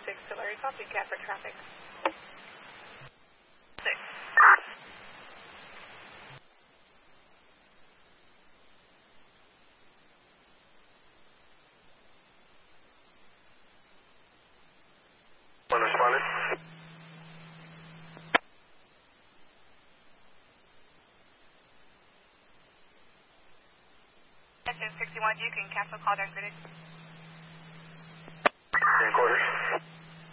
6 to Larry, copy cat for traffic. 6. One responded. SF 61, you can cancel call directed. Three quarters.